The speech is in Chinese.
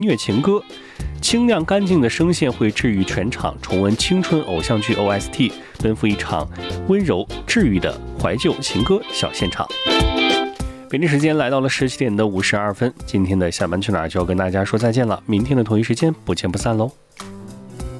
音乐情歌，清亮干净的声线会治愈全场，重温青春偶像剧 OST， 奔赴一场温柔治愈的怀旧情歌小现场。北京时间来到了17点52分，今天的下班去哪儿就要跟大家说再见了，明天的同一时间不见不散喽。